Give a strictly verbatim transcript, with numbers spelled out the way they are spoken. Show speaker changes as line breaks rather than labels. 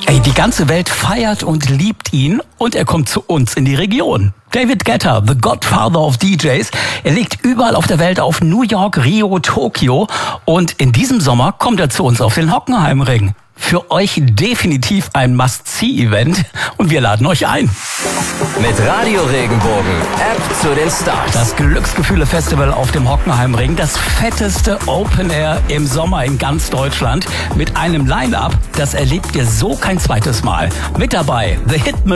Ey, die ganze Welt feiert und liebt ihn und er kommt zu uns in die Region. David Guetta, the Godfather of D Js. Er legt überall auf der Welt auf: New York, Rio, Tokio. Und in diesem Sommer kommt er zu uns auf den Hockenheimring. Für euch definitiv ein Must-See-Event und wir laden euch ein.
Mit Radio Regenbogen, App zu den Stars.
Das Glücksgefühle-Festival auf dem Hockenheimring, das fetteste Open Air im Sommer in ganz Deutschland mit einem Line-Up, das erlebt ihr so kein zweites Mal. Mit dabei The Hit